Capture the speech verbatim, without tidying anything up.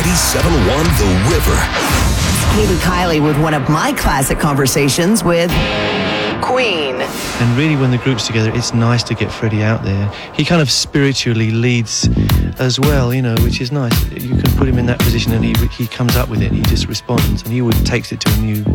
ninety-seven point one The River. Katie Kiley with one of my classic conversations with Queen. And really, when the group's together, it's nice to get Freddie out there. He kind of spiritually leads as well, you know, which is nice. You can put him in that position and he he comes up with it. He just responds and he always takes it to a new